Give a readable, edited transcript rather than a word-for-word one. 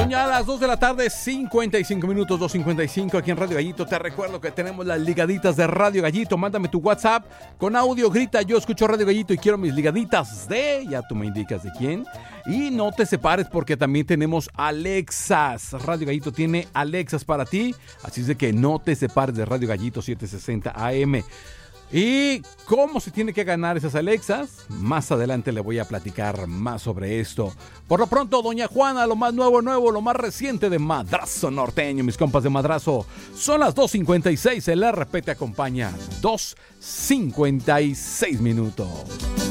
Ya a las 2 de la tarde, 55 minutos, 2:55 aquí en Radio Gallito. Te recuerdo que tenemos las ligaditas de Radio Gallito. Mándame tu WhatsApp con audio, grita: yo escucho Radio Gallito y quiero mis ligaditas de... Ya tú me indicas de quién. Y no te separes porque también tenemos Alexas. Radio Gallito tiene Alexas para ti. Así es de que no te separes de Radio Gallito 760 AM. ¿Y cómo se tiene que ganar esas Alexas? Más adelante le voy a platicar más sobre esto. Por lo pronto, doña Juana, lo más nuevo, lo más reciente de Madrazo Norteño, mis compas de Madrazo. Son las 2:56, el RP te acompaña. 2:56 minutos.